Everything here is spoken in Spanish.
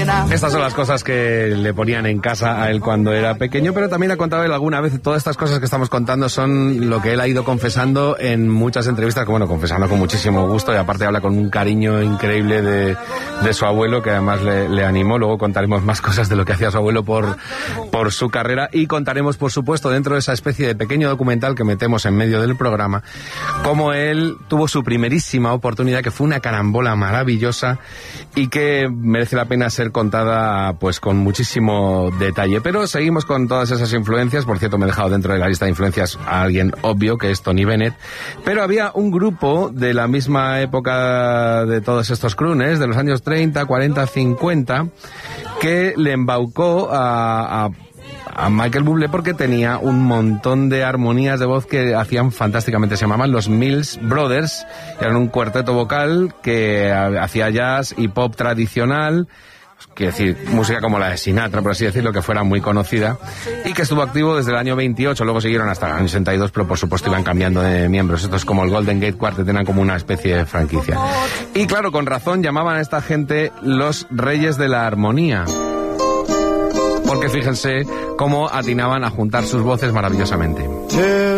buena. Estas son las cosas que le ponían en casa a él cuando era pequeño, pero también ha contado él alguna vez, todas estas cosas que estamos contando son lo que él ha ido confesando en muchas entrevistas, que bueno, confesando con muchísimo gusto, y aparte habla con un cariño increíble de su abuelo, que además le animó. Luego contaremos más cosas de lo que hacía su abuelo por su carrera, y contaremos, por supuesto, dentro de esa especie de pequeño documental que metemos en medio del programa, cómo él tuvo su primerísima oportunidad, que fue una carambola maravillosa y que merece la pena ser contada pues con muchísimo detalle. Pero seguimos con todas esas influencias. Por cierto, me he dejado dentro de la lista de influencias a alguien obvio, que es Tony Bennett, pero había un grupo de la misma época de todos estos crooners, de los años 30, 40, 50, que le embaucó a Michael Bublé porque tenía un montón de armonías de voz que hacían fantásticamente. Se llamaban los Mills Brothers, eran un cuarteto vocal que hacía jazz y pop tradicional, quiero decir, música como la de Sinatra, por así decirlo, que fuera muy conocida, y que estuvo activo desde el año 28, luego siguieron hasta el año 62, pero por supuesto iban cambiando de miembros. Esto es como el Golden Gate Quartet, eran como una especie de franquicia. Y claro, con razón llamaban a esta gente los Reyes de la Armonía, porque fíjense cómo atinaban a juntar sus voces maravillosamente.